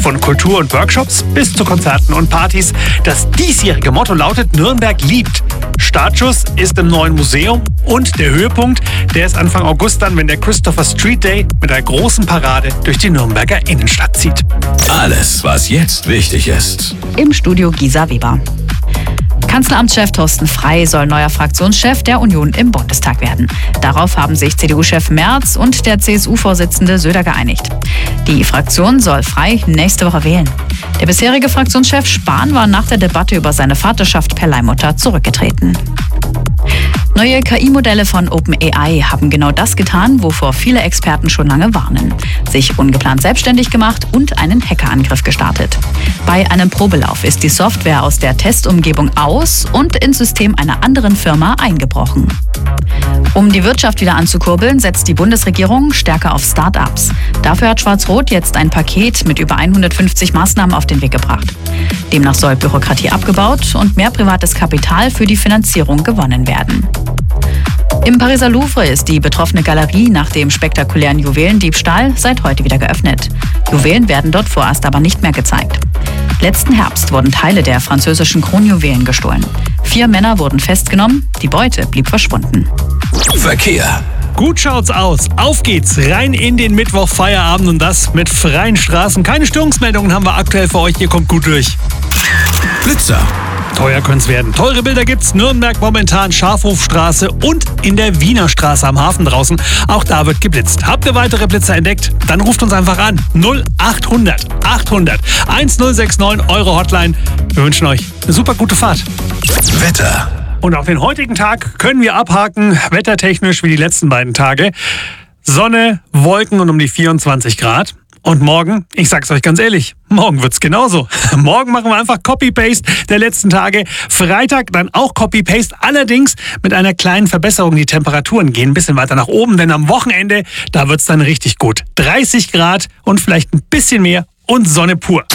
Von Kultur und Workshops bis zu Konzerten und Partys. Das diesjährige Motto lautet Nürnberg liebt. Startschuss ist im neuen Museum und der Höhepunkt, der ist Anfang August dann, wenn der Christopher Street Day mit einer großen Parade durch die Nürnberger Innenstadt zieht. Alles, was jetzt wichtig ist. Im Studio Gisa Weber. Kanzleramtschef Thorsten Frey soll neuer Fraktionschef der Union im Bundestag werden. Darauf haben sich CDU-Chef Merz und der CSU-Vorsitzende Söder geeinigt. Die Fraktion soll Frey nächste Woche wählen. Der bisherige Fraktionschef Spahn war nach der Debatte über seine Vaterschaft per Leihmutter zurückgetreten. Neue KI-Modelle von OpenAI haben genau das getan, wovor viele Experten schon lange warnen. Sich ungeplant selbstständig gemacht und einen Hackerangriff gestartet. Bei einem Probelauf ist die Software aus der Testumgebung aus und ins System einer anderen Firma eingebrochen. Um die Wirtschaft wieder anzukurbeln, setzt die Bundesregierung stärker auf Start-ups. Dafür hat Schwarz-Rot jetzt ein Paket mit über 150 Maßnahmen auf den Weg gebracht. Demnach soll Bürokratie abgebaut und mehr privates Kapital für die Finanzierung gewonnen werden. Im Pariser Louvre ist die betroffene Galerie nach dem spektakulären Juwelendiebstahl seit heute wieder geöffnet. Juwelen werden dort vorerst aber nicht mehr gezeigt. Letzten Herbst wurden Teile der französischen Kronjuwelen gestohlen. 4 Männer wurden festgenommen, die Beute blieb verschwunden. Verkehr. Gut schaut's aus. Auf geht's, rein in den Mittwochfeierabend und das mit freien Straßen. Keine Störungsmeldungen haben wir aktuell für euch, ihr kommt gut durch. Blitzer. Teuer könnte es werden. Teure Bilder gibt's. Nürnberg momentan, Schafhofstraße und in der Wiener Straße am Hafen draußen. Auch da wird geblitzt. Habt ihr weitere Blitzer entdeckt? Dann ruft uns einfach an. 0800 800 1069, eure Hotline. Wir wünschen euch eine super gute Fahrt. Wetter. Und auf den heutigen Tag können wir abhaken, wettertechnisch wie die letzten beiden Tage. Sonne, Wolken und um die 24 Grad. Und morgen, ich sag's euch ganz ehrlich, morgen wird's genauso. Morgen machen wir einfach Copy-Paste der letzten Tage. Freitag dann auch Copy-Paste, allerdings mit einer kleinen Verbesserung. Die Temperaturen gehen ein bisschen weiter nach oben, denn am Wochenende, da wird's dann richtig gut. 30 Grad und vielleicht ein bisschen mehr und Sonne pur.